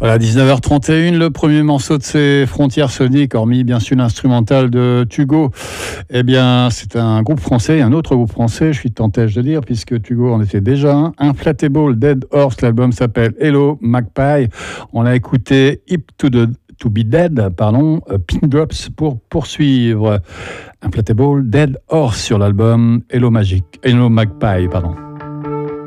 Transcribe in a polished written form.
Voilà, 19h31, le premier morceau de ces Frontières Soniques, hormis bien sûr l'instrumental de Tugo. Eh bien, c'est un groupe français, un autre groupe français, je suis tenté de dire, puisque Tugo en était déjà un. Inflatable Dead Horse, l'album s'appelle Hello Magpie. On a écouté Hip to be Dead, Pin Drops pour poursuivre. Inflatable Dead Horse sur l'album Hello Magpie,